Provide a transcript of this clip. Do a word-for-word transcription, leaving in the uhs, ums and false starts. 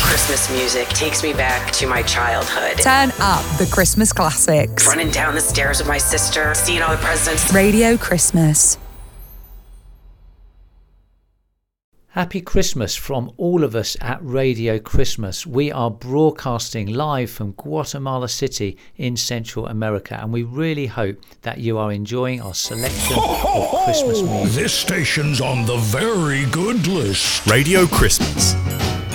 Christmas music takes me back to my childhood. Turn up the Christmas classics. Running down the stairs with my sister, seeing all the presents. Radio Christmas. Happy Christmas from all of us at Radio Christmas. We are broadcasting live from Guatemala City in Central America, and we really hope that you are enjoying our selection ho, ho, of Christmas music. This station's on the very good list. Radio Christmas.